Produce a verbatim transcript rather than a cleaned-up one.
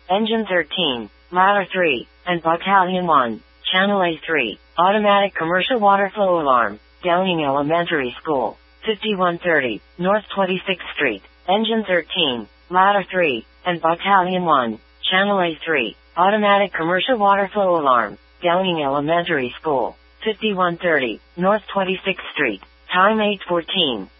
Engine thirteen, Ladder three, and Battalion one, Channel A three, Automatic Commercial Water Flow Alarm, Downing Elementary School, fifty-one thirty, North twenty-sixth Street, Engine thirteen, Ladder three, and Battalion one, Channel A three, Automatic Commercial Water Flow Alarm, Downing Elementary School, fifty-one thirty, North twenty-sixth Street, time eight fourteen.